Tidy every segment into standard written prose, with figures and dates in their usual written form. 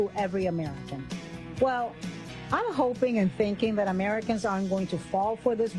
every American. Well, I'm hoping and thinking that Americans aren't going to fall for this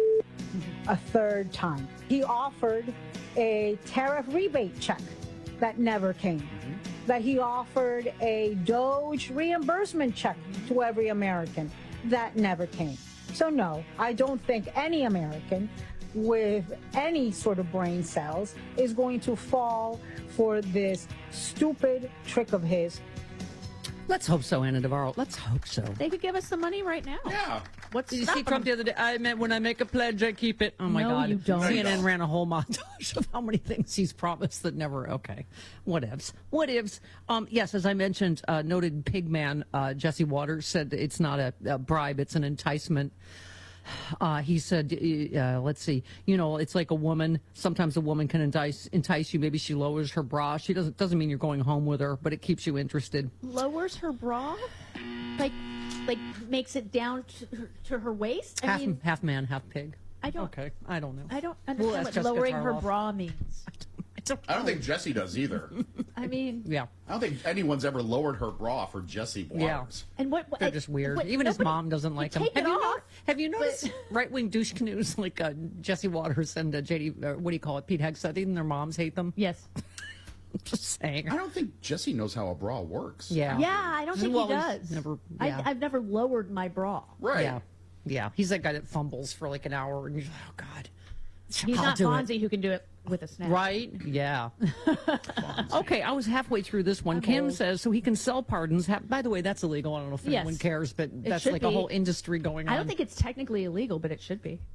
a third time. He offered a tariff rebate check that never came. That he offered a DOGE reimbursement check to every American that never came. So no, I don't think any American with any sort of brain cells is going to fall for this stupid trick of his. Let's hope so, Ana Navarro. Let's hope so. They could give us some money right now. Yeah. What's Did you see Trump the other day? I meant when I make a pledge, I keep it. Oh, my God. You don't. CNN ran a whole montage of how many things he's promised that never. Okay. What ifs? What ifs? Yes, as I mentioned, noted pig man Jesse Waters said it's not a bribe, it's an enticement. He said, let's see, it's like a woman. Sometimes a woman can entice you. Maybe she lowers her bra. She doesn't mean you're going home with her, but it keeps you interested. Lowers her bra? Like makes it down to her waist? Half man, half pig. I don't. Okay, I don't know. I don't understand what lowering her bra means. I don't think Jesse does either. I mean, yeah. I don't think anyone's ever lowered her bra for Jesse Waters. Yeah. And they're just weird. Even his mom doesn't like him. Have you noticed right-wing douche canoes like Jesse Waters and JD, what do you call it, Pete Hegseth, even their moms hate them? Yes. Just saying. I don't think Jesse knows how a bra works. Yeah, I don't think he does. I've never lowered my bra. Right. Yeah. He's that guy that fumbles for like an hour and you're like, oh, God. He's not Fonzie who can do it with a snap. Right? Yeah. Okay, I was halfway through this one. Kim says, so he can sell pardons. By the way, that's illegal. I don't know if anyone cares, but that's like a whole industry going on. I don't think it's technically illegal, but it should be.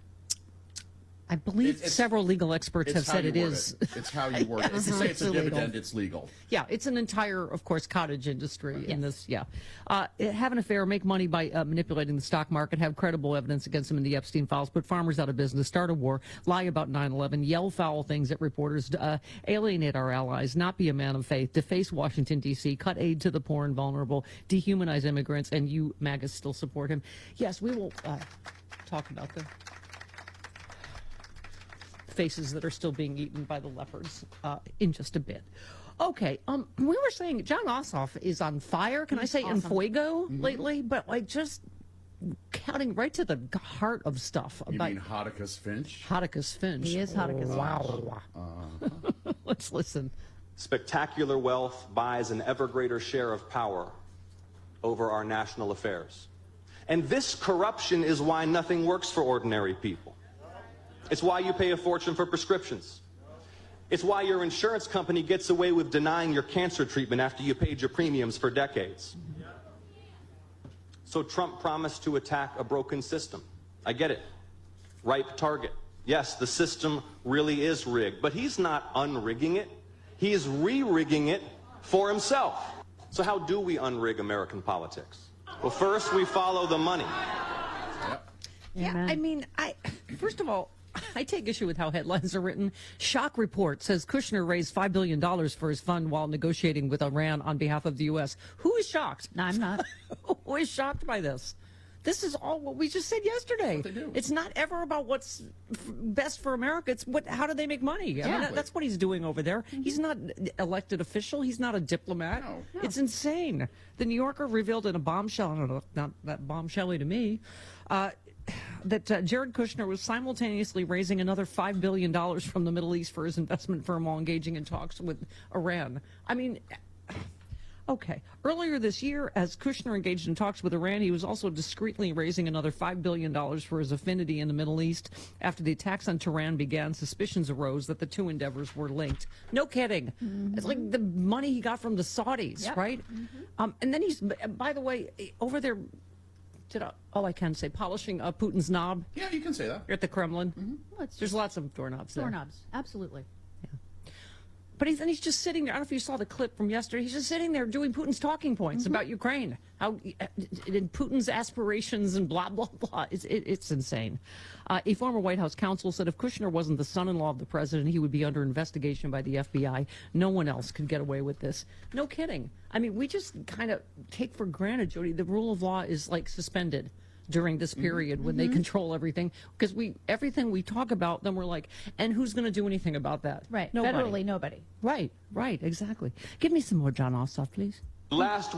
I believe several legal experts have said it is. It's how you word it. If you say it's a dividend, it's legal. Yeah, it's an entire, of course, cottage industry in this. Yeah. Have an affair, make money by manipulating the stock market, have credible evidence against them in the Epstein files, put farmers out of business, start a war, lie about 9/11, yell foul things at reporters, alienate our allies, not be a man of faith, deface Washington, D.C., cut aid to the poor and vulnerable, dehumanize immigrants, and you, MAGAs, still support him. Yes, we will talk about the faces that are still being eaten by the leopards in just a bit. Okay, we were saying John Ossoff is on fire. Can I say en fuego lately? But like just counting right to the heart of stuff. You mean Hottacus Finch? Hottacus Finch. He is Hottacus Finch. Wow. Let's listen. Spectacular wealth buys an ever greater share of power over our national affairs. And this corruption is why nothing works for ordinary people. It's why you pay a fortune for prescriptions. It's why your insurance company gets away with denying your cancer treatment after you paid your premiums for decades. So Trump promised to attack a broken system. I get it. Ripe target. Yes, the system really is rigged, but he's not unrigging it. He is re-rigging it for himself. So how do we unrig American politics? Well, first we follow the money. Yeah, I mean, first of all, I take issue with how headlines are written. Shock report says Kushner raised $5 billion for his fund while negotiating with Iran on behalf of the U.S. Who is shocked? No, I'm not. Who is shocked by this? This is all what we just said yesterday. It's not ever about what's best for America. It's how do they make money? I mean, that's what he's doing over there. He's not elected official. He's not a diplomat. No. It's insane. The New Yorker revealed in a bombshell, I don't know, not that bombshelly to me, that Jared Kushner was simultaneously raising another $5 billion from the Middle East for his investment firm while engaging in talks with Iran. I mean, okay. Earlier this year, as Kushner engaged in talks with Iran, he was also discreetly raising another $5 billion for his affinity in the Middle East. After the attacks on Tehran began, suspicions arose that the two endeavors were linked. No kidding. It's like the money he got from the Saudis, right? And then he's, by the way, over there, I can say polishing Putin's knob. Yeah, you can say that. At the Kremlin. Well, there's lots of doorknobs there. Doorknobs, absolutely. Yeah. But he's just sitting there. I don't know if you saw the clip from yesterday. He's just sitting there doing Putin's talking points about Ukraine. How in Putin's aspirations and blah, blah, blah. It's insane. A former White House counsel said if Kushner wasn't the son-in-law of the president, he would be under investigation by the FBI. No one else could get away with this. No kidding. I mean, we just kind of take for granted, Jody, the rule of law is like suspended during this period when they control everything. Because everything we talk about, then we're like, and who's going to do anything about that? Right. Nobody. Federally, nobody. Right, exactly. Give me some more John Ossoff, please. Last